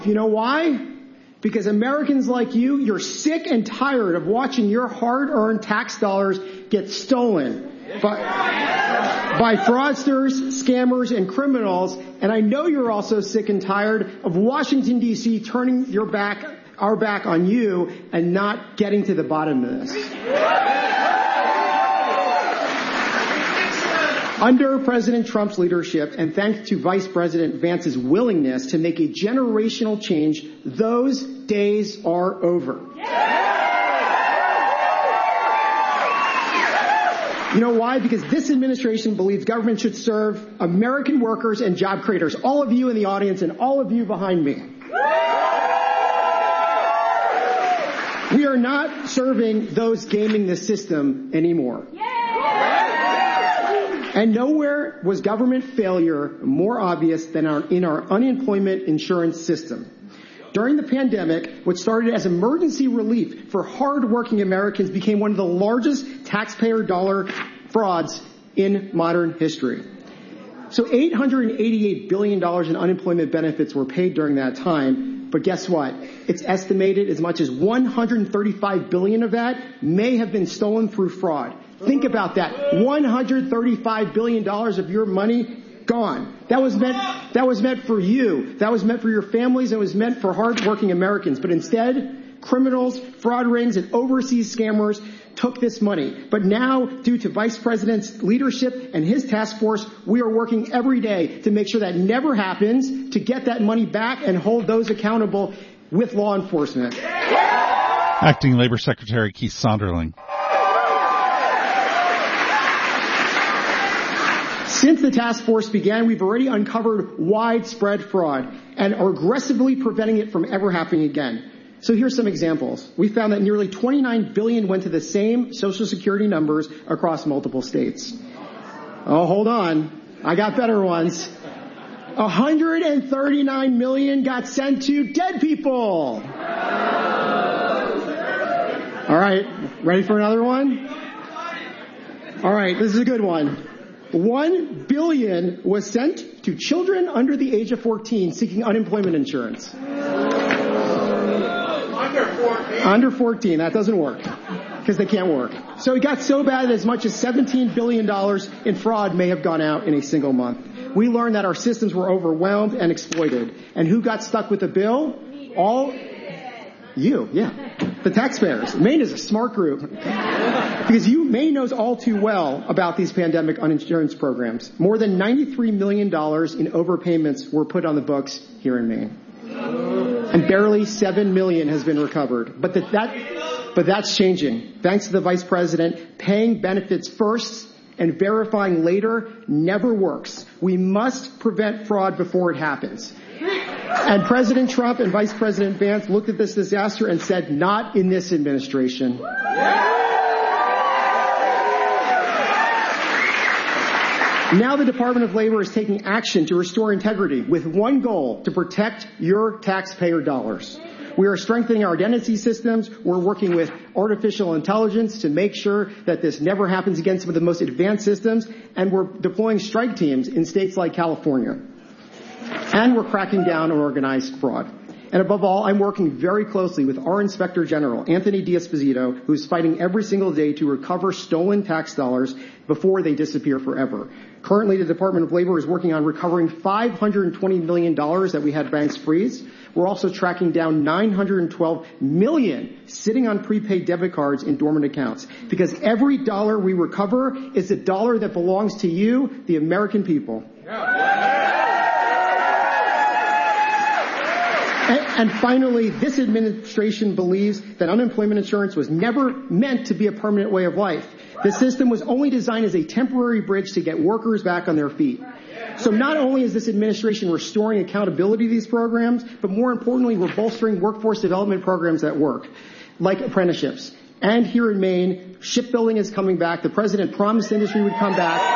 You know why? Because Americans like you, you're sick and tired of watching your hard-earned tax dollars get stolen by fraudsters, scammers, and criminals. And I know you're also sick and tired of Washington, D.C. turning our back on you and not getting to the bottom of this. Under President Trump's leadership, and thanks to Vice President Vance's willingness to make a generational change, those days are over. You know why? Because this administration believes government should serve American workers and job creators, all of you in the audience and all of you behind me. We are not serving those gaming the system anymore. And nowhere was government failure more obvious than in our unemployment insurance system. During the pandemic, what started as emergency relief for hard-working Americans became one of the largest taxpayer dollar frauds in modern history. So $888 billion in unemployment benefits were paid during that time. But guess what? It's estimated as much as $135 billion of that may have been stolen through fraud. Think about that. $135 billion of your money gone. That was meant for you. That was meant for your families. It was meant for hardworking Americans. But instead, criminals, fraud rings, and overseas scammers took this money. But now, due to Vice President's leadership and his task force, we are working every day to make sure that never happens, to get that money back and hold those accountable with law enforcement. Acting Labor Secretary Keith Sonderling. Since the task force began, we've already uncovered widespread fraud and are aggressively preventing it from ever happening again. So here's some examples. We found that nearly $29 billion went to the same Social Security numbers across multiple states. Oh, hold on. I got better ones. $139 million got sent to dead people. All right. Ready for another one? All right. This is a good one. $1 billion was sent to children under the age of 14 seeking unemployment insurance. Under 14. That doesn't work because they can't work. So it got so bad that as much as $17 billion in fraud may have gone out in a single month. We learned that our systems were overwhelmed and exploited. And who got stuck with the bill? All you, yeah. The taxpayers. Maine is a smart group. Because Maine knows all too well about these pandemic insurance programs. More than $93 million in overpayments were put on the books here in Maine. And barely $7 million has been recovered. But that's changing. Thanks to the Vice President, paying benefits first and verifying later never works. We must prevent fraud before it happens. And President Trump and Vice President Vance looked at this disaster and said, not in this administration. Now the Department of Labor is taking action to restore integrity with one goal, to protect your taxpayer dollars. We are strengthening our identity systems. We're working with artificial intelligence to make sure that this never happens again, some of the most advanced systems. And we're deploying strike teams in states like California. And we're cracking down on organized fraud. And above all, I'm working very closely with our Inspector General, Anthony D'Esposito, who's fighting every single day to recover stolen tax dollars before they disappear forever. Currently, the Department of Labor is working on recovering $520 million that we had banks freeze. We're also tracking down $912 million sitting on prepaid debit cards in dormant accounts. Because every dollar we recover is a dollar that belongs to you, the American people. And finally, this administration believes that unemployment insurance was never meant to be a permanent way of life. The system was only designed as a temporary bridge to get workers back on their feet. So not only is this administration restoring accountability to these programs, but more importantly, we're bolstering workforce development programs that work, like apprenticeships. And here in Maine, shipbuilding is coming back. The president promised the industry would come back.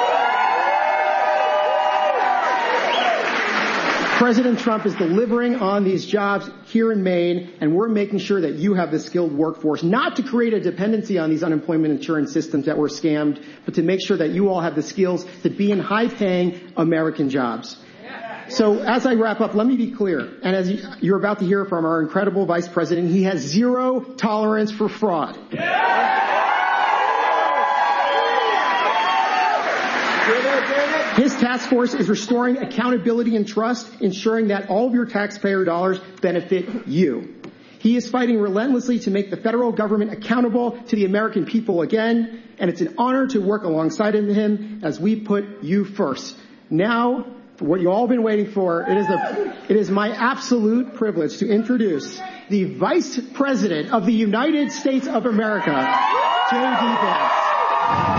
President Trump is delivering on these jobs here in Maine, and we're making sure that you have the skilled workforce, not to create a dependency on these unemployment insurance systems that were scammed, but to make sure that you all have the skills to be in high-paying American jobs. So as I wrap up, let me be clear, and as you're about to hear from our incredible Vice President, he has zero tolerance for fraud. His task force is restoring accountability and trust, ensuring that all of your taxpayer dollars benefit you. He is fighting relentlessly to make the federal government accountable to the American people again, and it's an honor to work alongside him as we put you first. Now, for what you've all been waiting for, it is my absolute privilege to introduce the Vice President of the United States of America, J.D. Vance.